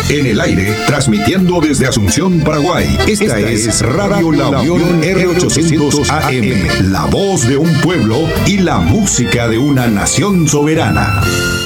En el aire, transmitiendo desde Asunción, Paraguay. Esta es Radio La Unión R800 AM. La voz de un pueblo y la música de una nación soberana.